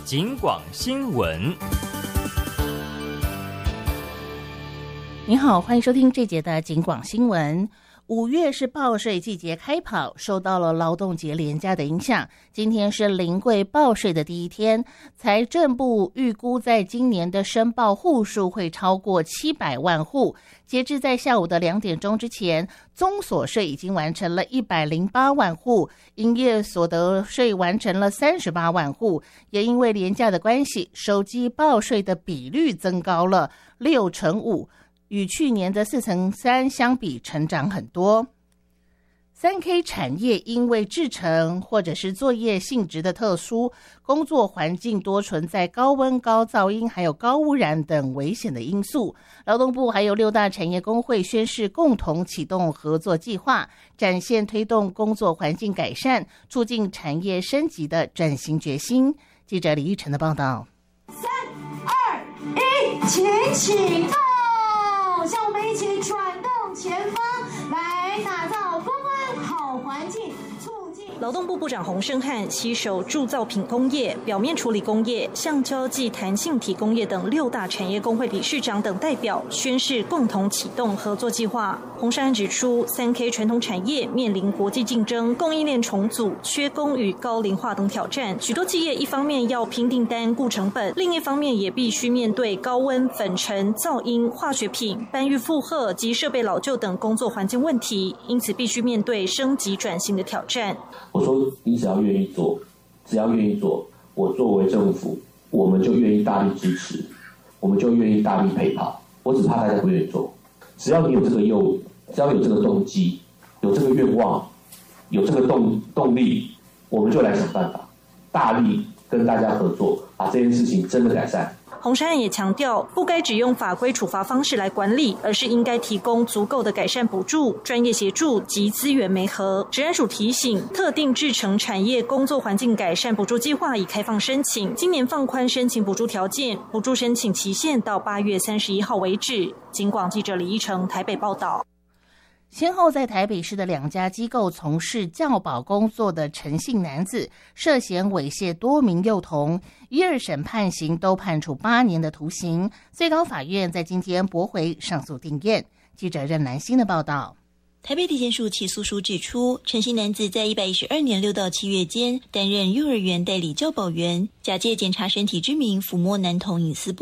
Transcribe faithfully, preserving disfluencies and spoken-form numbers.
警广新闻。 您好，欢迎收听这节的警广新闻。五月是报税季节开跑，受到了劳动节连假的影响，今天是临柜报税的第一天。财政部预估在今年的申报户数会超过七百万户，截至在下午的两点钟之前，综所税已经完成了一百零八万户，营业所得税完成了三十八万户。也因为连假的关系，手机报税的比率增高了六成五。与去年的四成三相比，成长很多。三 K 产业因为制程或者是作业性质的特殊，工作环境多存在高温、高噪音还有高污染等危险的因素。劳动部还有六大产业工会宣誓共同启动合作计划，展现推动工作环境改善、促进产业升级的转型决心。记者李玉成的报道。 三二一，请启动！像我们一起转动前方，来打造风温好环境，促进。 劳动部部长洪胜汉携手铸造品工业、表面处理工业、橡胶暨弹性体工业等六大产业工会理事长等代表宣誓共同启动合作计划。洪胜汉指出， 三 K 传统产业面临国际竞争、供应链重组、缺工与高龄化等挑战，许多企业一方面要拼订单、顾成本，另一方面也必须面对高温、粉尘、噪音、化学品、搬运负荷及设备老旧等工作环境问题，因此必须面对升级转型的挑战。 我说你只要愿意做，只要愿意做，我作为政府，我们就愿意大力支持，我们就愿意大力陪跑。我只怕大家不愿意做。只要你有这个诱，只要有这个动机，有这个愿望，有这个动动力，我们就来想办法，大力跟大家合作，把这件事情真的改善。 洪胜汉也强调，不该只用法规处罚方式来管理，而是应该提供足够的改善补助、专业协助及资源媒合。职安署提醒，特定制程产业工作环境改善补助计划已开放申请，今年放宽申请补助条件，补助申请期限到八月三十一号为止。警广记者李依成台北报道。 先后在台北市的两家机构从事教保工作的陈姓男子，涉嫌猥亵多名幼童，一二审判刑都判处八年的徒刑。最高法院在今天驳回上诉定谳。记者任南欣的报道。 台北地检署起诉书指出，陈姓男子在一百一十二年六到七月间担任幼儿园代理教保员，假借检查身体之名抚摸男童隐私部